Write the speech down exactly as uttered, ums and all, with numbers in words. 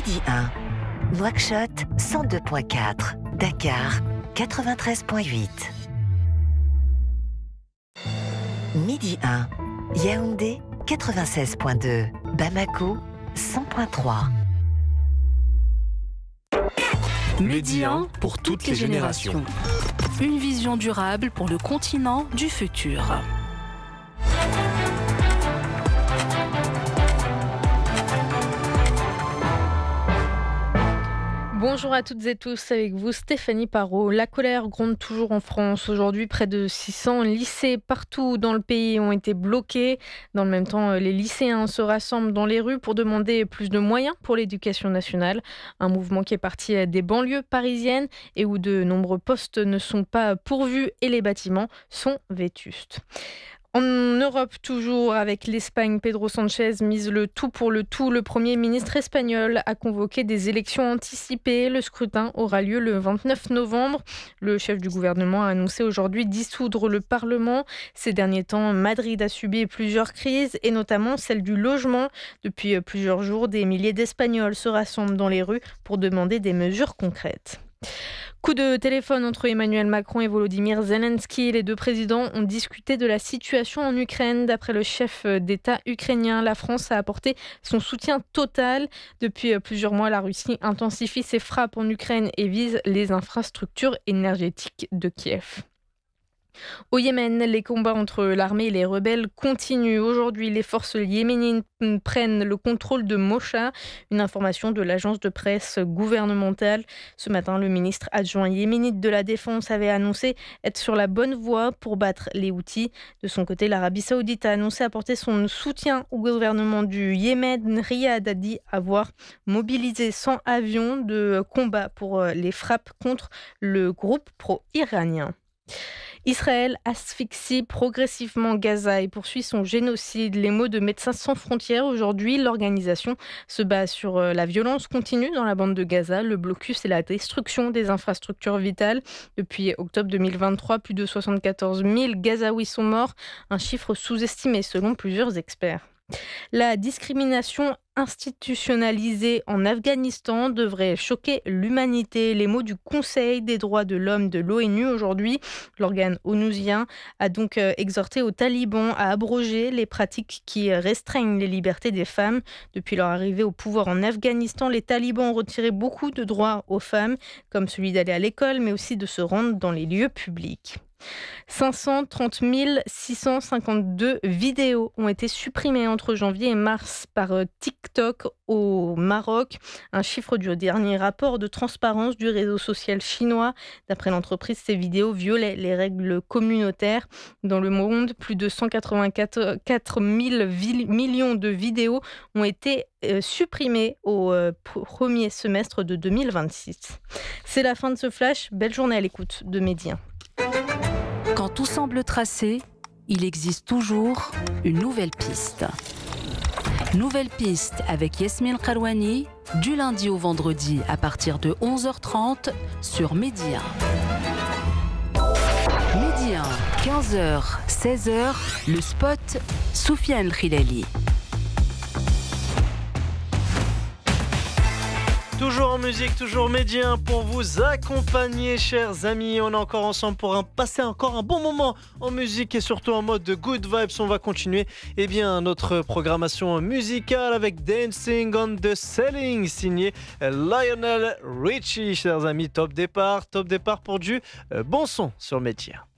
Midi un, Nouakchott cent deux virgule quatre, Dakar quatre-vingt-treize virgule huit. Midi un, Yaoundé quatre-vingt-seize virgule deux, Bamako cent virgule trois. Midi un pour toutes les générations. Une vision durable pour le continent du futur. Bonjour à toutes et tous, avec vous Stéphanie Parot. La colère gronde toujours en France. Aujourd'hui, près de six cents lycées partout dans le pays ont été bloqués. Dans le même temps, les lycéens se rassemblent dans les rues pour demander plus de moyens pour l'éducation nationale. Un mouvement qui est parti des banlieues parisiennes et où de nombreux postes ne sont pas pourvus et les bâtiments sont vétustes. En Europe, toujours avec l'Espagne, Pedro Sánchez mise le tout pour le tout. Le Premier ministre espagnol a convoqué des élections anticipées. Le scrutin aura lieu le vingt-neuf novembre. Le chef du gouvernement a annoncé aujourd'hui dissoudre le Parlement. Ces derniers temps, Madrid a subi plusieurs crises et notamment celle du logement. Depuis plusieurs jours, des milliers d'Espagnols se rassemblent dans les rues pour demander des mesures concrètes. Coup de téléphone entre Emmanuel Macron et Volodymyr Zelensky. Les deux présidents ont discuté de la situation en Ukraine. D'après le chef d'État ukrainien, la France a apporté son soutien total. Depuis plusieurs mois, la Russie intensifie ses frappes en Ukraine et vise les infrastructures énergétiques de Kiev. Au Yémen, les combats entre l'armée et les rebelles continuent. Aujourd'hui, les forces yéménites prennent le contrôle de Mocha, une information de l'agence de presse gouvernementale. Ce matin, le ministre adjoint yéménite de la Défense avait annoncé être sur la bonne voie pour battre les Houthis. De son côté, l'Arabie Saoudite a annoncé apporter son soutien au gouvernement du Yémen. Riyad a dit avoir mobilisé cent avions de combat pour les frappes contre le groupe pro-iranien. Israël asphyxie progressivement Gaza et poursuit son génocide. Les mots de Médecins sans frontières aujourd'hui. L'organisation se base sur la violence continue dans la bande de Gaza, le blocus et la destruction des infrastructures vitales. Depuis octobre deux mille vingt-trois, plus de soixante-quatorze mille Gazaouis sont morts, un chiffre sous-estimé selon plusieurs experts. La discrimination institutionnalisée en Afghanistan devrait choquer l'humanité. Les mots du Conseil des droits de l'homme de l'ONU aujourd'hui. L'organe onusien a donc exhorté aux talibans à abroger les pratiques qui restreignent les libertés des femmes. Depuis leur arrivée au pouvoir en Afghanistan, les talibans ont retiré beaucoup de droits aux femmes, comme celui d'aller à l'école, mais aussi de se rendre dans les lieux publics. cinq cent trente mille six cent cinquante-deux vidéos ont été supprimées entre janvier et mars par TikTok au Maroc, un chiffre du dernier rapport de transparence du réseau social chinois. D'après l'entreprise, ces vidéos violaient les règles communautaires. Dans le monde, plus de cent quatre-vingt-quatre mille millions de vidéos ont été euh, supprimées au euh, premier semestre de deux mille vingt-six. C'est la fin de ce flash. Belle journée à l'écoute de Midi un. Quand tout semble tracé, il existe toujours une nouvelle piste. Nouvelle piste avec Yasmine Karouani, du lundi au vendredi à partir de onze heures trente sur Midi un. Midi un, quinze heures, seize heures, le spot Soufiane Khilali. Toujours en musique, toujours Midi un pour vous accompagner, chers amis. On est encore ensemble pour un, passer encore un bon moment en musique et surtout en mode de good vibes. On va continuer eh bien, notre programmation musicale avec Dancing on the Ceiling, signé Lionel Richie. Chers amis, top départ, top départ pour du bon son sur Midi un.